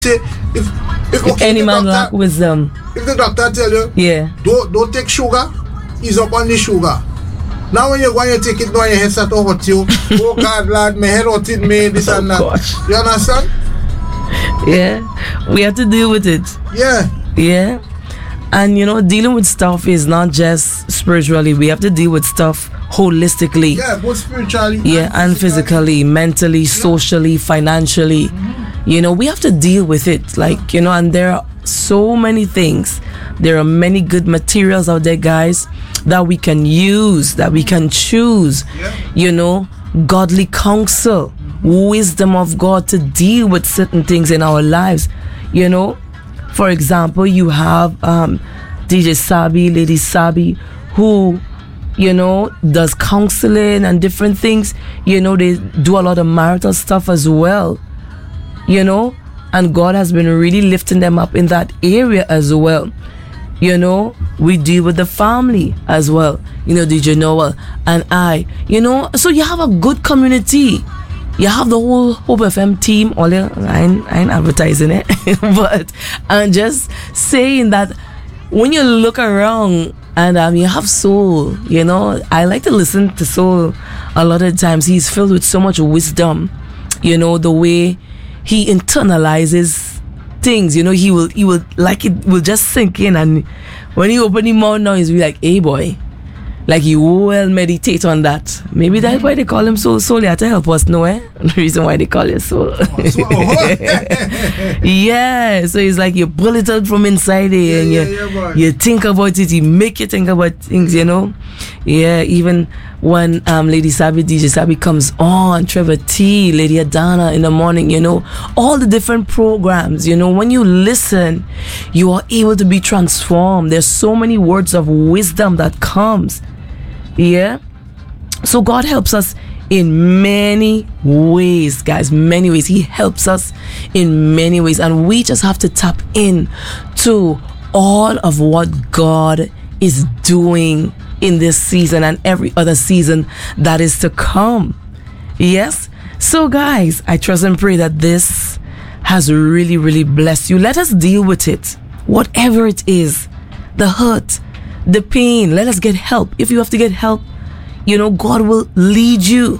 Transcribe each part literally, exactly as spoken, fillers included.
say if if, If okay, any the man doctor, lack wisdom, if the doctor tell you yeah, don't don't take sugar, ease up on the sugar. Now when you go and you take it now, your head start to hurt you. Oh God, lad, my head hurting me, this Oh, and that. gosh. You understand? yeah, we have to deal with it. Yeah. Yeah. And you know, dealing with stuff is not just spiritually, we have to deal with stuff holistically. Yeah, both spiritually. Yeah, and physically, mentally, socially, financially. You know, we have to deal with it. Like, you know, and there are so many things. There are many good materials out there, guys, that we can use, that we can choose. Yeah. You know, godly counsel, wisdom of God to deal with certain things in our lives. You know, for example, you have um, D J Sabi, Lady Sabi, who, you know, does counseling and different things. You know, they do a lot of marital stuff as well. You know, and God has been really lifting them up in that area as well. You know, we deal with the family as well. You know, D J Noel and I. You know, so you have a good community. You have the whole Hope F M team. All I ain't, I ain't advertising it, but I'm just saying that when you look around and um, you have soul, you know, I like to listen to soul a lot of times. He's filled with so much wisdom. You know, the way he internalizes things, you know, he will, he will, like it will just sink in, and when he open his mouth now, he's be like, hey boy, like you will meditate on that. Maybe that's why they call him Soul. Soul, you have to help us know, eh? The reason why they call you Soul. Yeah, so it's like you pull it out from inside there, and Yeah, you, yeah, yeah, boy. you think about it, you make you think about things, you know. Yeah, even when um Lady Sabi, D J Sabi comes on, Trevor T, Lady Adana in the morning, you know, all the different programs, you know, when you listen, you are able to be transformed. There's so many words of wisdom that comes. Yeah. So God helps us in many ways, guys, many ways. He helps us in many ways, and we just have to tap in to all of what God is doing in this season and every other season that is to come. Yes. So guys, I trust and pray that this has really, really blessed you. Let us deal with it, whatever it is, the hurt, the pain. Let us get help. If you have to get help, you know, God will lead you.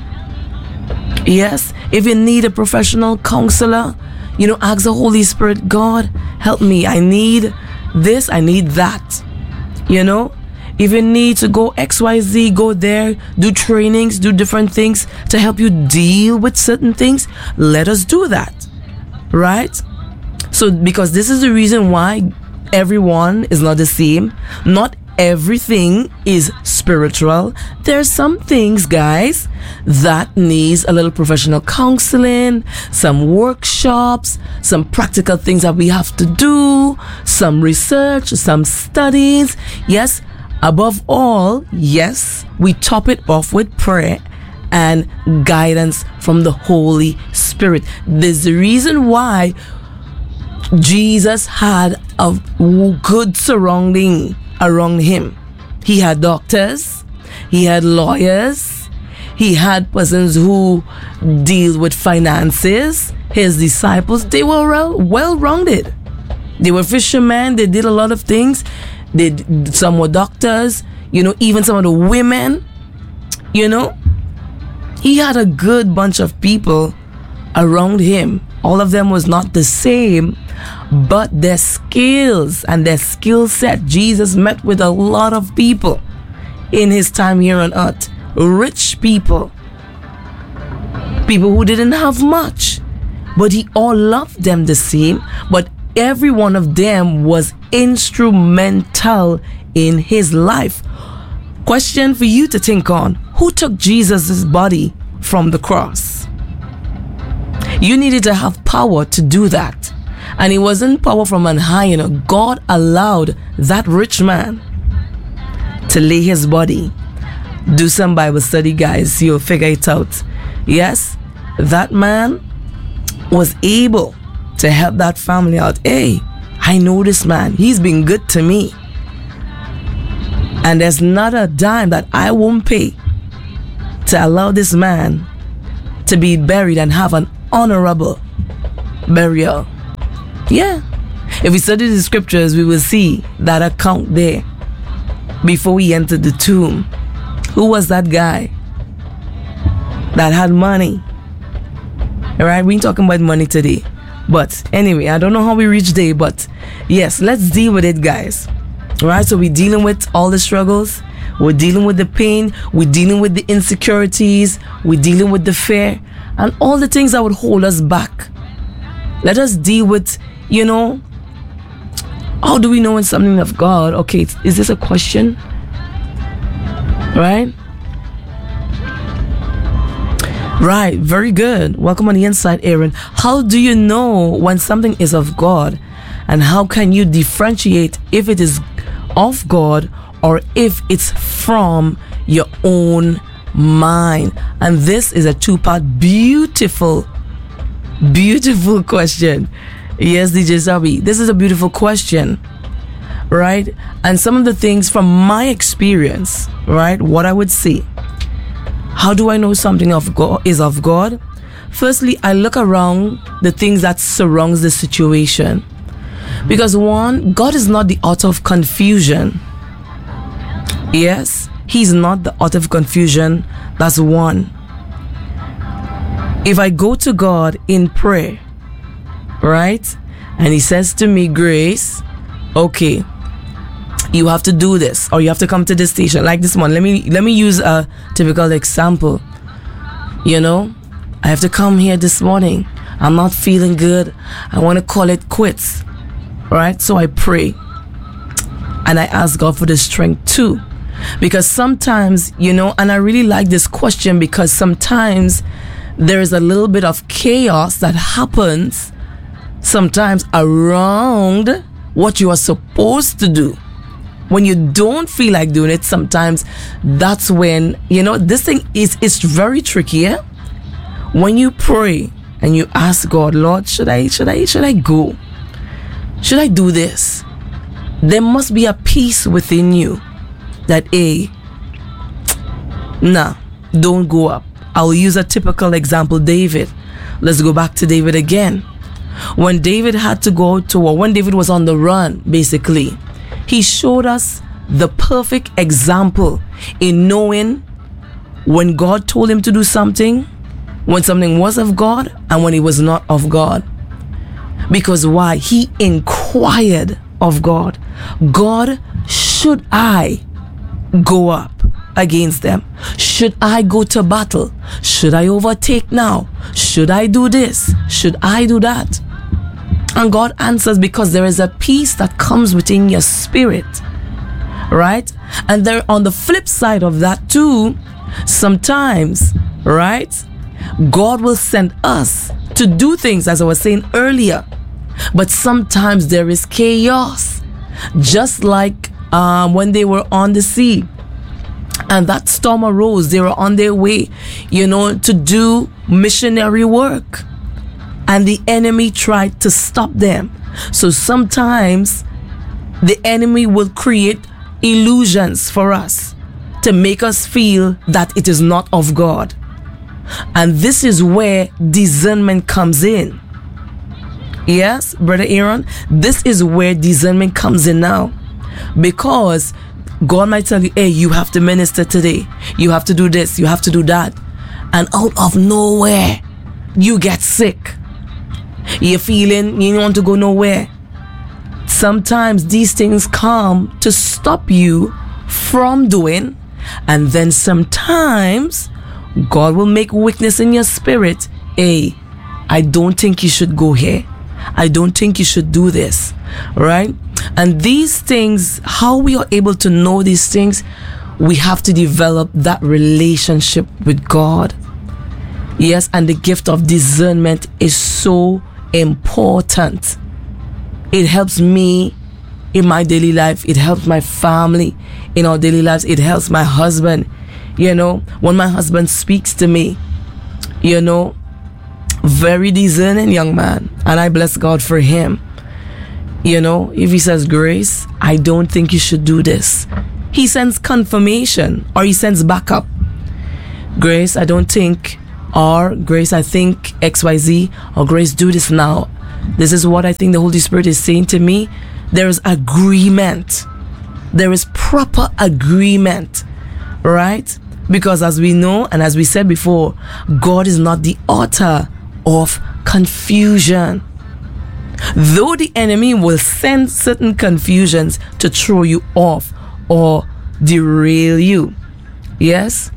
Yes. If you need a professional counselor, you know, ask the Holy Spirit, God, help me. I need this. I need that. You know, if you need to go X Y Z, go there, do trainings, do different things to help you deal with certain things. Let us do that. Right? So, because this is the reason why everyone is not the same. Not everything is spiritual. There's some things, guys, that needs a little professional counseling, some workshops, some practical things that we have to do, some research, some studies. Yes, above all, yes, we top it off with prayer and guidance from the Holy Spirit. There's the reason why Jesus had a good surrounding around him. He had doctors, he had lawyers, he had persons who deal with finances. His disciples, they were well, well-rounded. They were fishermen, they did a lot of things. They, some were doctors, you know, even some of the women, you know. He had a good bunch of people around him. All of them was not the same, but their skills and their skill set. Jesus met with a lot of people in his time here on earth. Rich people, people who didn't have much, but he all loved them the same. But every one of them was instrumental in his life. Question for you to think on: who took Jesus' body from the cross? You needed to have power to do that. And it wasn't power from on high, you know. God allowed that rich man to lay his body. Do some Bible study, guys. You'll figure it out. Yes, that man was able to help that family out. Hey, I know this man. He's been good to me. And there's not a dime that I won't pay to allow this man to be buried and have an honorable burial. Yeah. If we study the scriptures, we will see that account there before he entered the tomb. Who was that guy that had money? All right, we ain't talking about money today. But anyway, I don't know how we reached there, but yes, let's deal with it, guys. All right, so we're dealing with all the struggles. We're dealing with the pain. We're dealing with the insecurities. We're dealing with the fear and all the things that would hold us back. Let us deal with, you know, how do we know when something of God? Okay, is this a question? Right? Right, very good. Welcome on the inside, Aaron. How do you know when something is of God? And how can you differentiate if it is of God or if it's from your own mind? And this is a two-part beautiful, beautiful question. Yes, D J Sabi, this is a beautiful question, right? And some of the things from my experience, right, what I would say, how do I know something of God is of God? Firstly, I look around the things that surrounds the situation. Because one, God is not the author of confusion. Yes, He's not the author of confusion. That's one. If I go to God in prayer, right, and He says to me, Grace, okay, you have to do this, or you have to come to this station, like this one. Let me let me use a typical example. You know, I have to come here this morning. I'm not feeling good. I want to call it quits. Right? So I pray. And I ask God for the strength too. Because sometimes, you know, and I really like this question because sometimes there is a little bit of chaos that happens sometimes around what you are supposed to do. When you don't feel like doing it, sometimes that's when, you know, this thing is it's very tricky. Yeah? When you pray and you ask God, Lord, should I, should I, should I go? Should I do this? There must be a peace within you that, hey, nah, don't go up. I'll use a typical example, David. Let's go back to David again. When David had to go to war, when David was on the run, basically, he showed us the perfect example in knowing when God told him to do something, when something was of God and when it was not of God. Because why? He inquired of God. God, should I go up against them? Should I go to battle? Should I overtake now? Should I do this? Should I do that? And God answers because there is a peace that comes within your spirit, right? And there, on the flip side of that too, sometimes, right, God will send us to do things, as I was saying earlier, but sometimes there is chaos, just like um, when they were on the sea and that storm arose. They were on their way, you know, to do missionary work, and the enemy tried to stop them. So sometimes the enemy will create illusions for us to make us feel that it is not of God. And this is where discernment comes in. Yes, Brother Aaron, this is where discernment comes in now. Because God might tell you, hey, you have to minister today. You have to do this. You have to do that. And out of nowhere, you get sick. You're feeling you don't want to go nowhere. Sometimes these things come to stop you from doing. And then sometimes God will make weakness in your spirit. Hey, I don't think you should go here. I don't think you should do this. Right? And these things, how we are able to know these things, we have to develop that relationship with God. Yes, and the gift of discernment is so important. It helps me in my daily life. It helps my family in our daily lives. It helps my husband. You know, when my husband speaks to me, you know, very discerning young man, and I bless God for him. You know, if he says, Grace, I don't think you should do this, he sends confirmation, or he sends backup. Grace, I don't think, or Grace, I think X Y Z, or Grace, do this now. This is what I think the Holy Spirit is saying to me. There is agreement. There is proper agreement, right? Because as we know, and as we said before, God is not the author of confusion. Though the enemy will send certain confusions to throw you off or derail you. Yes?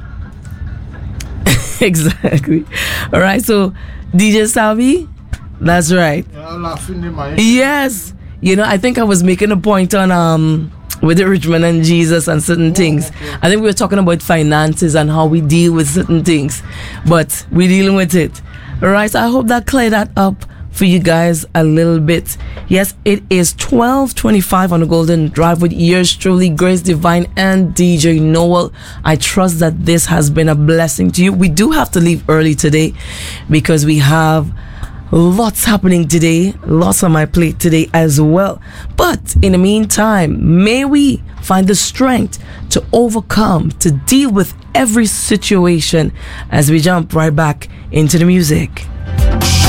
Exactly. All right, so D J Salvi, that's right. Yes. You know, I think I was making a point on um with the Richmond and Jesus and certain things. okay. I think we were talking about finances and how we deal with certain things, but we're dealing with it. All right, so I hope that cleared that up for you guys a little bit. Yes, it is twelve twenty-five on the Golden Drive with yours truly, Grace Divine and D J Noel. I trust that this has been a blessing to you. We do have to leave early today because we have lots happening today, lots on my plate today as well. But in the meantime, may we find the strength to overcome, to deal with every situation as we jump right back into the music.